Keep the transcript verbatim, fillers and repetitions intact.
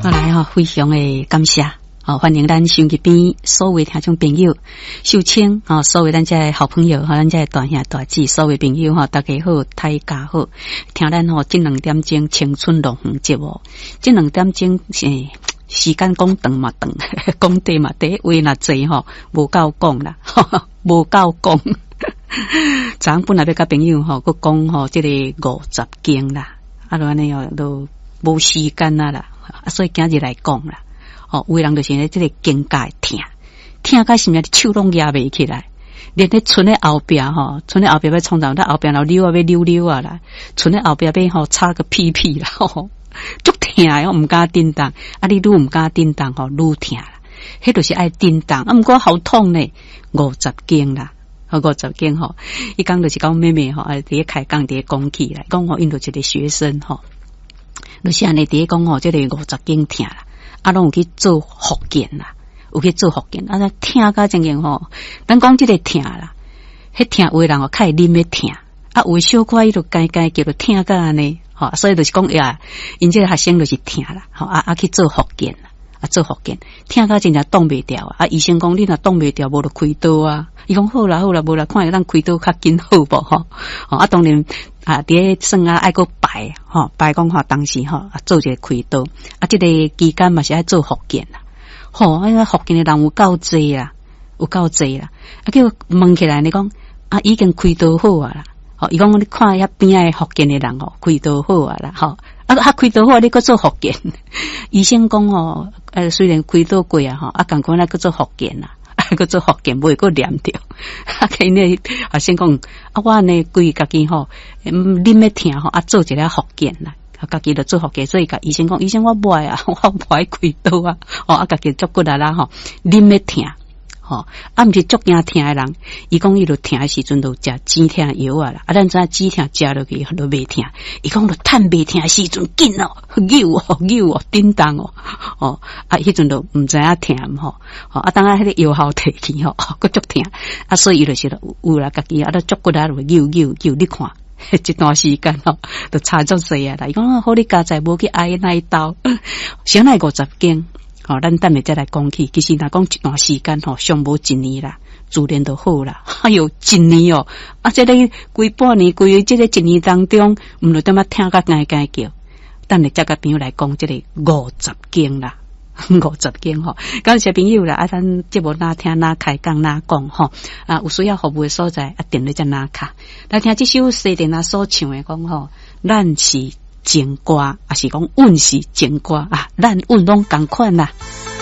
好来哈、哦，非常的感谢哦，欢迎咱收音机边所有听众朋友、秀清哦，所有咱这好朋友哈，咱这大兄大姐，所有朋友哈，大家好，大家好，听咱吼这两点钟青春乐园节目，这两点钟诶。时间讲长嘛长，讲短嘛短，话那济吼，无够讲啦，无够讲。昨昏本来要甲朋友吼，佮讲吼，这个五十经啦，啊，安尼哦，都无时间啊啦，啊，所以今日来讲啦。哦，有的人就是咧，这个境界听，听到什么手拢压袂起来，连咧村咧后壁吼，村咧后壁要创造，咱后壁老溜啊要溜溜啊啦，村咧后壁要吼插个屁屁啦，吼。足疼哦，唔敢叮当，啊！你愈唔敢叮当吼，愈疼啦。迄就是爱叮当，啊！毋过好痛呢，五十斤啦，啊，五十斤吼。伊讲就是讲妹妹吼，啊，伫咧开讲伫咧讲起来，讲吼因着一个学生吼，就是安尼伫咧讲吼，即个五十斤疼啦，啊，拢有去做复健啦，有去做复健，啊，疼甲真样吼，咱讲即个疼啦，迄疼有诶人吼，较会啉诶疼，啊，有诶小可伊就改改叫做疼甲安尼。好、哦，所以就是讲呀，因这个学生就是疼啦，好、哦、啊啊去做复健啦，啊做复健，疼到真正挡袂掉啊！啊医生讲你若挡袂掉，无就开刀啊。伊讲好啦好啦，无啦，看咱开刀较紧好无吼？哦啊当然啊，伫咧算啊爱个排吼，排讲吼当时吼啊做一个开刀，啊这个期间嘛是爱做复健啦。吼、哦，因为复健的人有够济啦，有够济啦。啊叫问起来你讲啊已经开刀好啊啦。哦，伊讲你看遐边仔复健的人哦，开刀好啊啦，吼、哦，啊，啊开刀好，你搁做复健。医生讲哦，呃，虽然开刀过啊，吼，啊，赶快来搁做复健啦，啊，搁做复健，袂搁黏着。啊，因为啊，先讲啊，我呢规家己吼，啉诶疼吼，啊，做一个复健啦，啊，家己就做复健，所以甲医生讲，医生我不爱啊，我不爱开刀啊，哦，啊，家己做骨力啦吼，啉诶疼。吼、哦，啊，毋是足惊疼诶人，伊讲伊著疼诶时阵著食止疼药啊啦，啊，咱知影止疼食落去著袂疼，伊讲著趁袂疼诶时阵紧哦，扭哦扭哦，叮当哦，哦，啊，迄阵著毋知影疼吼，哦，啊，当啊迄个药效摕去吼，佫足疼，啊，所以伊著是有啦，家己啊，著足骨啊，著扭扭扭，你看。一段時間吼，就差足濟啊啦！伊講好，你家在無去挨那一刀，先來五十斤。哦，咱等下再來講起。其實若講一段時間吼，上無一年啦，自然就好啦。哎呦，一年哦，啊，這個規半年，規這個一年當中，毋就點啊聽甲哀哀叫。等下再甲朋友來講，這個五十斤啦，五十斤吼。感謝朋友啦，啊，咱節目哪聽哪開講哪講吼，啊，有需要服務嘅所在，啊，電話再哪卡。來聽這首西電啊所唱嘅講吼，咱是情歌，還是講阮是情歌啊？咱阮攏同款啦。